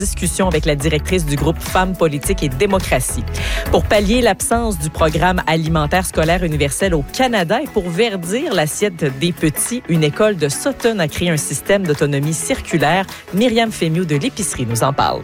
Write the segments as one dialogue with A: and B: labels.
A: Discussion avec la directrice du groupe Femmes, Politique et Démocratie. Pour pallier l'absence du programme alimentaire scolaire universel au Canada et pour verdir l'assiette des petits, une école de Sutton a créé un système d'autonomie circulaire. Myriam Fémiou de l'Épicerie nous en parle.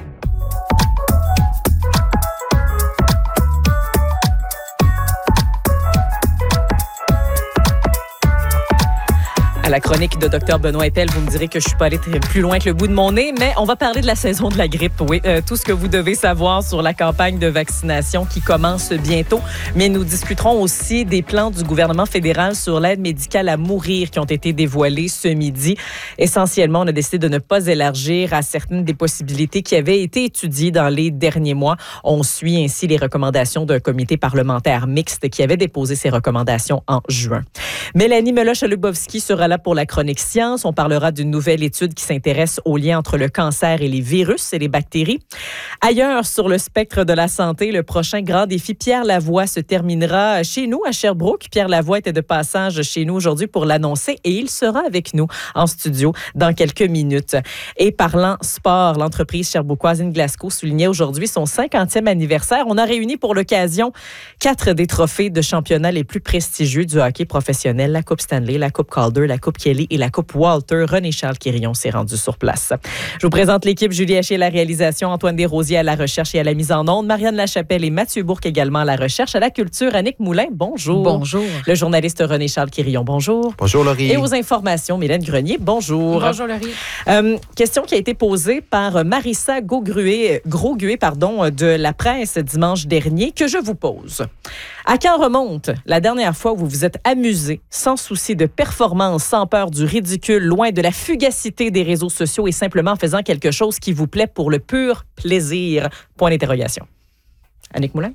A: À la chronique de Dr Benoît Eppel, vous me direz que je suis pas allée plus loin que le bout de mon nez, mais on va parler de la saison de la grippe. Oui, tout ce que vous devez savoir sur la campagne de vaccination qui commence bientôt. Mais nous discuterons aussi des plans du gouvernement fédéral sur l'aide médicale à mourir qui ont été dévoilés ce midi. Essentiellement, on a décidé de ne pas élargir à certaines des possibilités qui avaient été étudiées dans les derniers mois. On suit ainsi les recommandations d'un comité parlementaire mixte qui avait déposé ses recommandations en juin. Mélanie Meloche-Lubowski sera là pour la chronique science. On parlera d'une nouvelle étude qui s'intéresse au lien entre le cancer et les virus et les bactéries. Ailleurs, sur le spectre de la santé, le prochain grand défi Pierre Lavoie se terminera chez nous, à Sherbrooke. Pierre Lavoie était de passage chez nous aujourd'hui pour l'annoncer et il sera avec nous en studio dans quelques minutes. Et parlant sport, l'entreprise sherbrookoise Inglasco soulignait aujourd'hui son 50e anniversaire. On a réuni pour l'occasion 4 des trophées de championnat les plus prestigieux du hockey professionnel, la Coupe Stanley, la Coupe Calder, la Coupe Kelly et la Coupe Walter. René-Charles Quirillon s'est rendu sur place. Je vous présente l'équipe. Julie Haché à la réalisation, Antoine Desrosiers à la recherche et à la mise en onde, Marianne Lachapelle et Mathieu Bourque également à la recherche. À la culture, Annick Moulin, bonjour.
B: Bonjour.
A: Le journaliste René-Charles Quirillon, bonjour.
C: Bonjour, Laurie.
A: Et aux informations, Mylène Grenier, bonjour.
B: Bonjour, Laurie.
A: Question qui a été posée par Marissa Grosgué, de La Presse dimanche dernier, que je vous pose. À quand remonte la dernière fois où vous vous êtes amusé, sans souci de performance, sans peur du ridicule, loin de la fugacité des réseaux sociaux et simplement en faisant quelque chose qui vous plaît pour le pur plaisir? Point d'interrogation. Annick Moulin?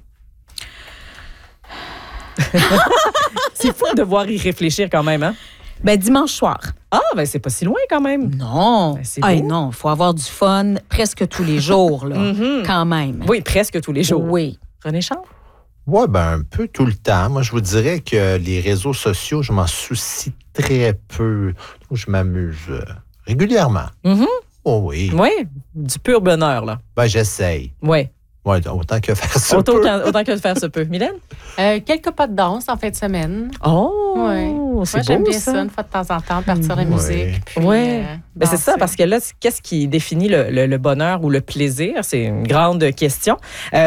A: C'est fou de devoir y réfléchir quand même, hein?
B: Ben, dimanche soir.
A: Ah, ben c'est pas si loin quand même.
B: Non.
A: Ben, c'est beau.
B: Non, il faut avoir du fun presque tous les jours, là, quand même.
A: Oui, presque tous les jours.
B: Oui.
A: René Charles?
C: Oui, ben un peu tout le temps. Moi, je vous dirais que les réseaux sociaux, je m'en soucie très peu. Je m'amuse régulièrement. Oh oui.
A: Oui, du pur bonheur, là.
C: Ben, j'essaye.
A: Oui.
C: Ouais, autant que faire ça
A: Autant
C: peut.
A: que faire se peut. Mylène?
D: Quelques pas de danse en fin de semaine.
A: Oh!
D: Ouais.
A: C'est
D: Moi, j'aime
A: beau,
D: bien ça, une fois de temps en temps, partir la musique. Puis,
A: Oui. Ben c'est ça,
D: danser.
A: parce que là, qu'est-ce qui définit le bonheur ou le plaisir? C'est une grande question.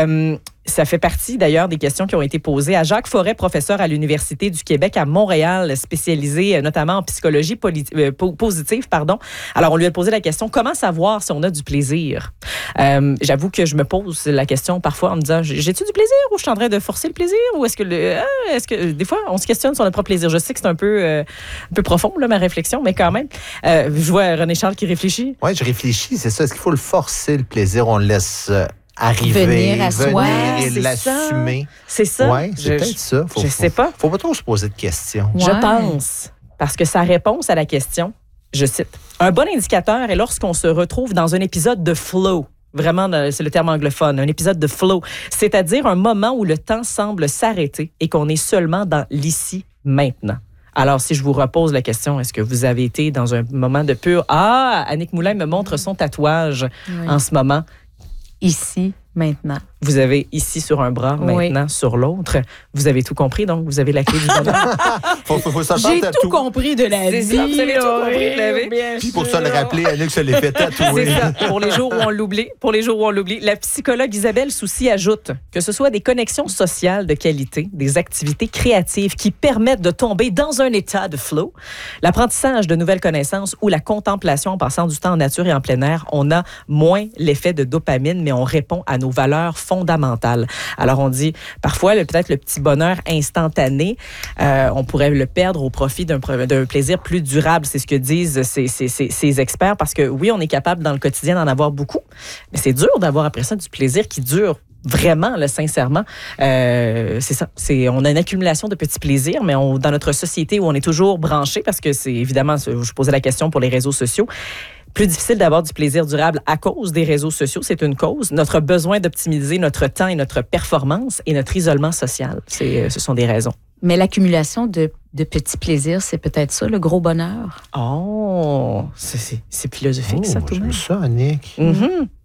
A: Ça fait partie, d'ailleurs, des questions qui ont été posées à Jacques Forêt, professeur à l'Université du Québec à Montréal, spécialisé notamment en psychologie positive. Alors, on lui a posé la question, comment savoir si on a du plaisir? J'avoue que je me pose la question parfois en me disant, j'ai-tu du plaisir ou je suis en train de forcer le plaisir? Ou est-ce que des fois, on se questionne sur notre propre plaisir? Je sais que c'est un peu profond, là, ma réflexion, mais quand même. Je vois René-Charles qui réfléchit.
C: Oui, je réfléchis, c'est ça. Est-ce qu'il faut le forcer, le plaisir? On le laisse arriver,
B: Venir à soi.
C: et
A: C'est
C: l'assumer.
A: C'est ça.
C: Oui, c'est peut-être ça.
A: Je sais pas.
C: Faut pas trop se poser de questions.
B: Ouais.
A: Je pense, parce que sa réponse à la question, je cite, « Un bon indicateur est lorsqu'on se retrouve dans un épisode de flow. » Vraiment, c'est le terme anglophone, un épisode de flow. C'est-à-dire un moment où le temps semble s'arrêter et qu'on est seulement dans l'ici, maintenant. Alors, si je vous repose la question, est-ce que vous avez été dans un moment de pur... Ah, Annick Moulin me montre son tatouage en ce moment.
B: Ici, maintenant.
A: Vous avez ici sur un bras, maintenant sur l'autre. Vous avez tout compris, donc vous avez la clé du bonheur.
C: faut ça
B: J'ai
C: faire
B: tout compris de la vie.
A: C'est ça, vous avez tout compris de la vie.
B: Bien
C: Puis pour
B: sûr.
C: ça le rappeler, Annick se l'est fait tatouer.
A: C'est ça, pour les jours où on l'oublie. La psychologue Isabelle Soucy ajoute que ce soit des connexions sociales de qualité, des activités créatives qui permettent de tomber dans un état de flow, l'apprentissage de nouvelles connaissances ou la contemplation en passant du temps en nature et en plein air, on a moins l'effet de dopamine, mais on répond à nos valeurs fondamentales. Alors on dit, parfois, peut-être le petit bonheur instantané, on pourrait le perdre au profit d'un plaisir plus durable. C'est ce que disent ces experts, parce que oui, on est capable dans le quotidien d'en avoir beaucoup, mais c'est dur d'avoir après ça du plaisir qui dure vraiment, là, sincèrement. C'est ça. On a une accumulation de petits plaisirs, mais dans notre société où on est toujours branché, parce que c'est évidemment, je posais la question pour les réseaux sociaux, plus difficile d'avoir du plaisir durable à cause des réseaux sociaux, c'est une cause. Notre besoin d'optimiser notre temps et notre performance et notre isolement social, ce sont des raisons.
B: Mais l'accumulation de petits plaisirs, c'est peut-être ça, le gros bonheur.
A: Oh, c'est philosophique, ça, tout le
C: J'aime
A: monde.
C: ça, Annick.
A: Mm-hmm.